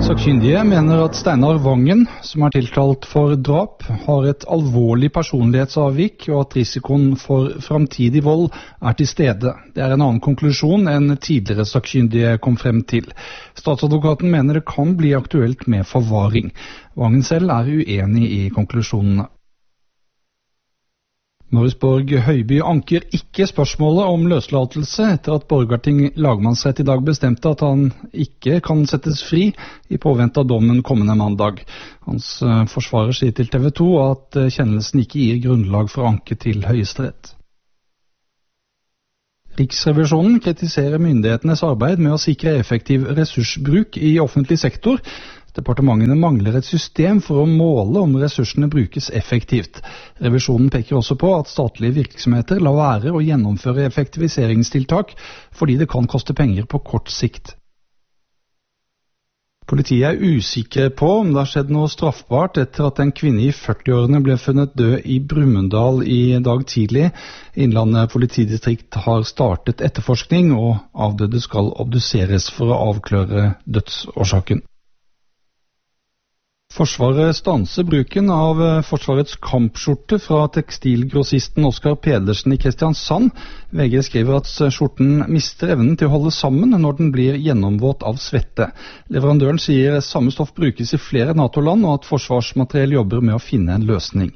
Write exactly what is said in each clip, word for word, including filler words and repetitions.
Sakkyndige mener at Steinar Vangen, som er tiltalt for drap, har et alvorlig personlighetsavvik, og at risikoen for framtidig vold er til stede. Det er en annen konklusjon enn tidligere sakkyndige kom frem til. Statsadvokaten mener det kan bli aktuelt med forvaring. Vangen selv er uenig i konklusjonene. Norrisborg Høiby anker ikke spørsmålet om løslatelse etter at Borgarting lagmannsrett i dag bestemte at han ikke kan settes fri i påvente av dommen kommende mandag. Hans forsvarer sier til T V to at kjennelsen ikke gir grunnlag for anke til Høyesterett. Riksrevisjonen kritiserer myndighetenes arbeid med å sikre effektiv ressursbruk i offentlig sektor. Departementene mangler et system for å måle om ressursene brukes effektivt. Revisjonen peker også på at statlige virksomheter lar være å gjennomføre effektiviseringstiltak fordi det kan koste penger på kort sikt. Politiet er usikre på om det har skjedd noe straffbart etter at en kvinne i førtiårene ble funnet død i Brumunddal i dag tidlig. Innlandet politidistrikt har startet etterforskning, og avdøde skal obduseres for å avklare dødsårsaken. Forsvaret stanser bruken av Forsvarets kampskjorte fra tekstilgrossisten Oskar Pedersen i Kristiansand. V G skriver at skjorten mister evnen til å holde sammen når den blir gjennomvåt av svette. Leverandøren sier samme stoff brukes i flere NATO-land, og at Forsvarsmateriell jobber med å finne en løsning.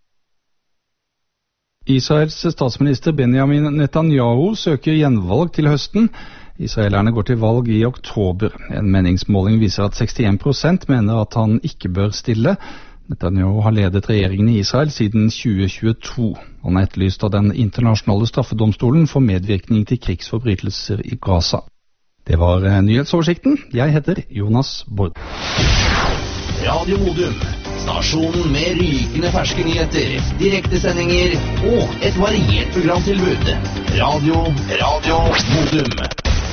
Israels statsminister Benjamin Netanyahu søker gjenvalg til høsten. Israelerne går til valg i oktober. En meningsmåling viser at sekstien prosent mener at han ikke bør stille. Netanyahu har ledet regjeringen i Israel siden tjue tjueto. Han er etterlyst av den internasjonale straffedomstolen for medvirkning til krigsforbrytelser i Gaza. Det var nyhetsoversikten. Jeg heter Jonas Bård. Radio Modum, stasjonen med rykende ferske nyheter, direktesendinger og et variert programtilbud. Radio, Radio Modum.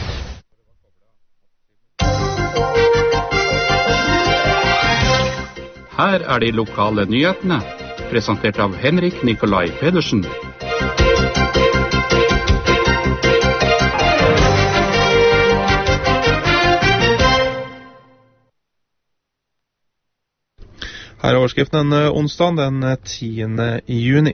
Her er de lokale nyhetene, presentert av Henrik Nikolai Pedersen. Her er overskriften den onsdag den tiende juni.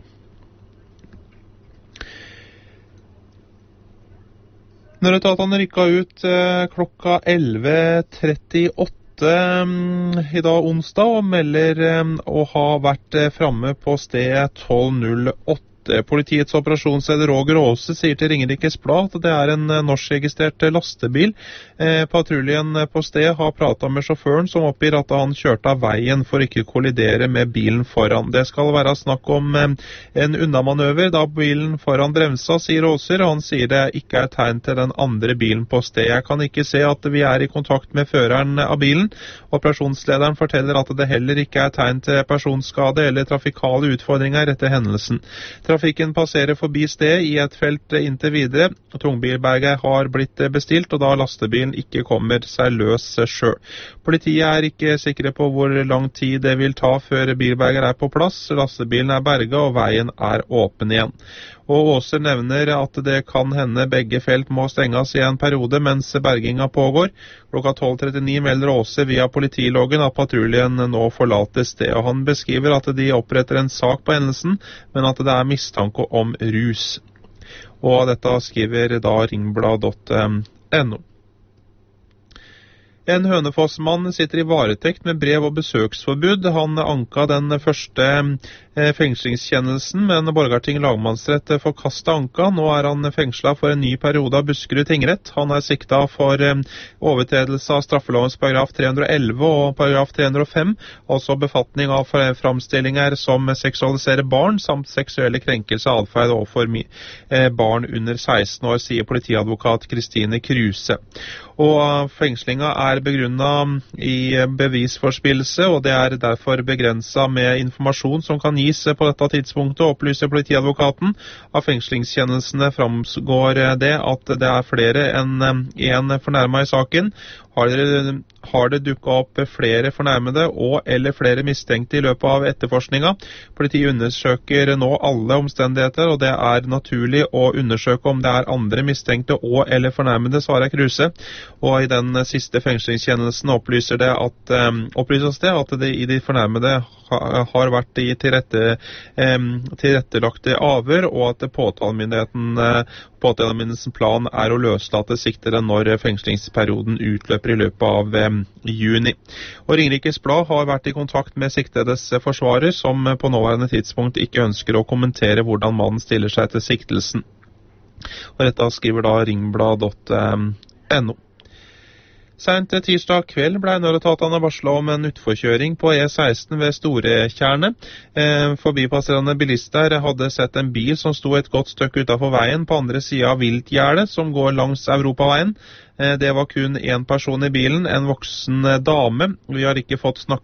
Nødetatene rykket ut eh, klokka elleve trettiåtte i dag onsdag og melder eh, å ha vært eh, fremme på sted tolv null åtte. Politiets operasjonsleder Roger Aase sier til Ringerikes Blad at det er en norskregistrert lastebil. Eh, patruljen på sted har pratet med sjåføren som oppgir at han kjørte av veien for ikke å kollidere med bilen foran. Det skal være snakk om eh, en unnamanøver da bilen foran bremsa, sier Aaser. Han sier det ikke er tegn til den andre bilen på sted. Jeg kan ikke se at vi er i kontakt med føreren av bilen. Operasjonslederen forteller at det heller ikke er tegn til personskade eller trafikale utfordringer etter hendelsen. Trafikken passerer forbi sted i et felt inntil videre. Tungbilberget har blitt bestilt, og da lastebilen ikke kommer seg løs selv. Politiet er ikke sikre på hvor lang tid det vil ta før bilberger er på plass. Lastebilen er berget, og veien er åpen igjen. Og Aaser nevner at det kan hende begge felt må stenges i en periode mens berginga pågår. Klokka tolv trettini melder Aaser via politiloggen at patruljen nå forlater sted. Og han beskriver at de oppretter en sak på hendelsen, men at det er mistanke om rus. Og dette skriver da ringblad punktum no. En Hønefoss-mann sitter i varetekt med brev- og besøksforbud. Han anka den første fengslingskjennelsen, men Borgarting lagmannsrett forkastet anka. Nå er han fengslet for en ny periode av Buskerud tingrett. Han er siktet for overtredelse av straffelovens paragraf tre hundre og elleve og paragraf tre hundre og fem, altså befatning av framstillinger som seksualiserer barn, samt seksuelle krenkelser av atferd overfor barn under seksten år, sier politiadvokat Kristine Kruse. Og fengslinga er begrunnet i bevisforspillelse, og det er derfor begrenset med informasjon som kan gis på dette tidspunktet, opplyser politiadvokaten. Av fengslingskjennelsene framgår det at det er flere enn en fornærmet i saken. Har det, har det dukket opp flere fornærmede og eller flere mistenkte i løpet av etterforskninga? Politiet undersøker nå alle omstendigheter, og det er naturlig å undersøke om det er andre mistenkte og eller fornærmede, svarer Kruse. Og i den siste fengslingskjennelsen opplyser det at, um, opplyses det at det i de fornærmede har vært i tilrette, um, tilrettelagte avhør, og at påtalemyndigheten uh, påtalemyndighetens plan er å løslate siktede når fengslingsperioden utløper i løpet av um, juni. Og Ringerikes Blad har vært i kontakt med siktedes forsvarer, som på nåværende tidspunkt ikke ønsker å kommentere hvordan mannen stiller seg til siktelsen. Og dette skriver da ringblad punktum no. Sent tirsdag kveld ble nødetatene varslet om en utforkjøring på E seksten ved Storetjernet. Eh, forbipasserende bilister hadde sett en bil som sto et godt stykke utenfor veien på andre siden av viltgjerdet som går langs Europaveien. Eh, det var kun en person i bilen, en voksen dame. Vi har ikke fått snakket